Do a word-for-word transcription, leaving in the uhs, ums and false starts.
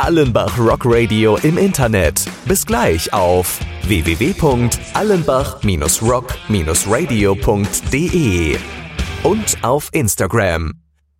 Allenbach Rock Radio im Internet. Bis gleich auf w w w punkt allenbach Bindestrich rock Bindestrich radio punkt de und auf Instagram